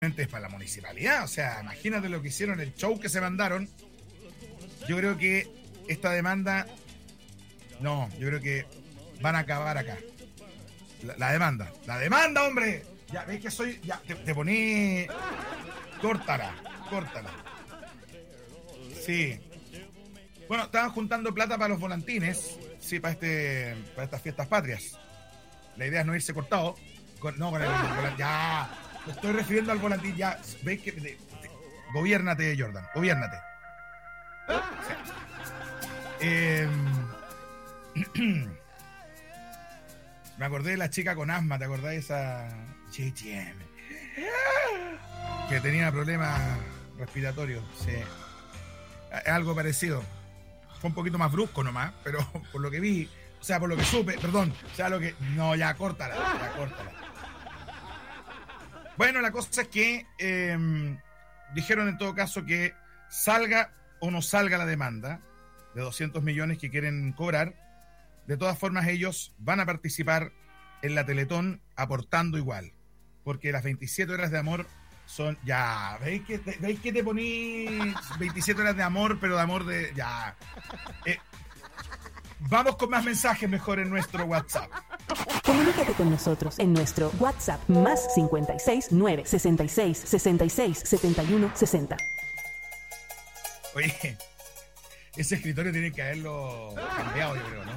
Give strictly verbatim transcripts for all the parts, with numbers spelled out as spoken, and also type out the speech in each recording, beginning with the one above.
es para la municipalidad. O sea, imagínate lo que hicieron, el show que se mandaron. Yo creo que esta demanda, no, yo creo que van a acabar acá. La, la demanda, la demanda, hombre. Ya, ves que soy, ya, te, te poní, córtala, córtala. Sí. Bueno, estaban juntando plata para los volantines, sí, para este, para estas fiestas patrias. La idea es no irse cortado, con, no con el, el ya. Me estoy refiriendo al volantín, ya. ¿Veis que? De, de, gobiérnate, Jordan, gobiérnate. Sí. Eh, me acordé de la chica con asma, ¿te acordás de esa J T M? Que tenía problemas respiratorios, sí. Algo parecido. Fue un poquito más brusco nomás, pero por lo que vi, o sea, por lo que supe, perdón, o sea, lo que... No, ya, córtala, ya, córtala. Bueno, la cosa es que eh, dijeron en todo caso que salga o no salga la demanda de doscientos millones que quieren cobrar. De todas formas, ellos van a participar en la Teletón aportando igual, porque las veintisiete horas de amor son... Ya, ¿veis que te, ¿veis que te poní veintisiete horas de amor, pero de amor de... Ya. Eh, vamos con más mensajes mejor en nuestro WhatsApp. Comunícate con nosotros en nuestro WhatsApp más cincuenta y seis, nueve, sesenta y seis, sesenta y seis, setenta y uno, sesenta. Oye, ese escritorio tiene que haberlo cambiado, yo creo, ¿no?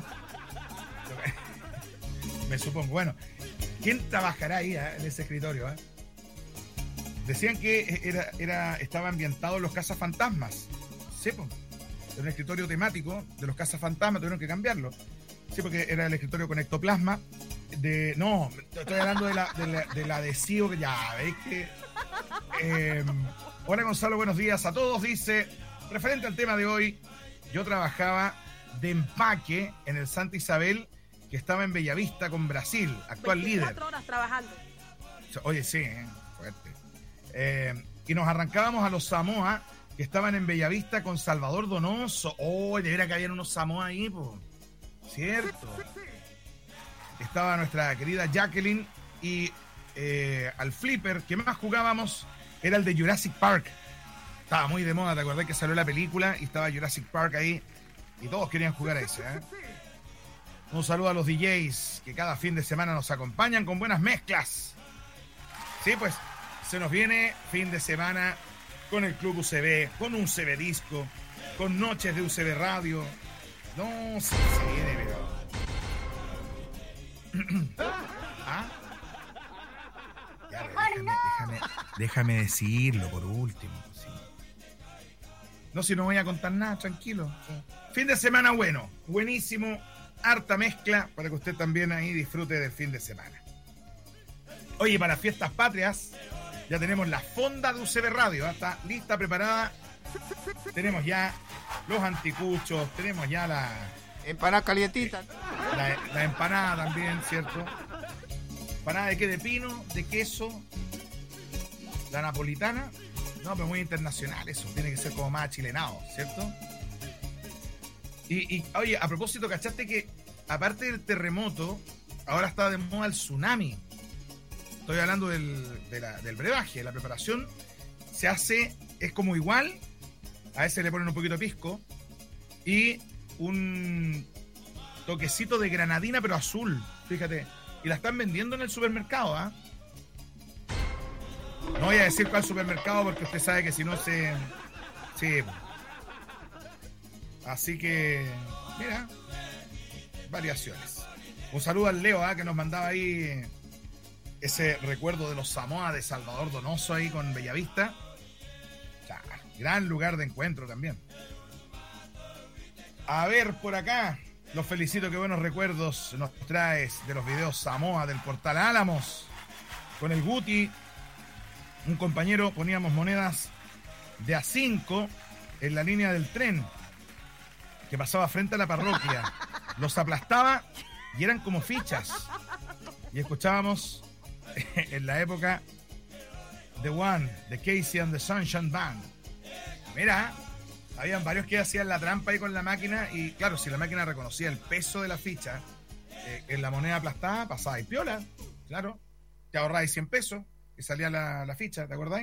Me supongo. Bueno, ¿quién trabajará ahí eh, en ese escritorio? Eh? Decían que era, era, estaba ambientado en los cazafantasmas. Sí, pues. Era un escritorio temático de los cazafantasmas, tuvieron que cambiarlo. Sí, porque era el escritorio con ectoplasma. De, no, estoy hablando de la, de la, del adhesivo que ya, ¿veis que? Eh, hola Gonzalo, buenos días a todos. Dice, referente al tema de hoy, yo trabajaba de empaque en el Santa Isabel, que estaba en Bellavista con Brasil, actual líder. veinticuatro horas trabajando. Oye, sí, eh, fuerte. Eh, y nos arrancábamos a los Samoa, que estaban en Bellavista con Salvador Donoso. Oh, de veras que habían unos Samoa ahí, pues. Cierto. Estaba nuestra querida Jacqueline y eh, al flipper que más jugábamos era el de Jurassic Park. Estaba muy de moda, ¿te acordás que salió la película y estaba Jurassic Park ahí? Y todos querían jugar a ese, ¿eh? Un saludo a los D Js que cada fin de semana nos acompañan con buenas mezclas. Sí, pues se nos viene fin de semana con el Club U C B, con un C B Disco, con noches de U C B Radio. No, sí, se viene, pero... ¿Ah? Ya, déjame, déjame, déjame decirlo por último. Sí. No, si no voy a contar nada, tranquilo. Sí. Fin de semana bueno, buenísimo, harta mezcla para que usted también ahí disfrute del fin de semana. Oye, para fiestas patrias, ya tenemos la fonda de U C B Radio, ¿eh? Está lista, preparada. Tenemos ya los anticuchos, tenemos ya la... Empanada calientita. La, la empanada también, ¿cierto? Empanada de qué, de pino, de queso, la napolitana. No, pero muy internacional eso, tiene que ser como más achilenado, ¿cierto? Y, y oye, a propósito, ¿cachaste que aparte del terremoto, ahora está de moda el tsunami? Estoy hablando del, de la, del brebaje, la preparación se hace, es como igual, a veces le ponen un poquito de pisco y un toquecito de granadina pero azul, fíjate, y la están vendiendo en el supermercado, ¿ah? ¿eh? No voy a decir cuál supermercado porque usted sabe que si no se... Sí. Así que, mira, variaciones. Un saludo al Leo, ¿eh? Que nos mandaba ahí ese recuerdo de los Samoa de Salvador Donoso ahí con Bellavista. Ya, gran lugar de encuentro también. A ver, por acá, los felicito, qué buenos recuerdos nos traes de los videos Samoa del Portal Álamos. Con el Guti, un compañero, poníamos monedas de a cinco en la línea del tren que pasaba frente a la parroquia. Los aplastaba y eran como fichas. Y escuchábamos en la época The One, de Casey and the Sunshine Band. Mira, habían varios que hacían la trampa ahí con la máquina y claro, si la máquina reconocía el peso de la ficha eh, en la moneda aplastada, pasaba y piola, claro, te ahorráis cien pesos. que salía la, la ficha, ¿te acordás?